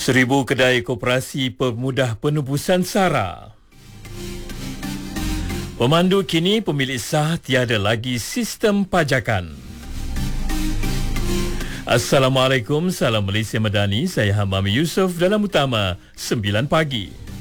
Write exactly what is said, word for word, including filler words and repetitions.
Seribu kedai koperasi pemudah penebusan SARA. Pemandu kini pemilik sah tiada lagi sistem pajakan. Assalamualaikum, salam Malaysia Madani. Saya Hamami Yusof dalam Utama sembilan pagi.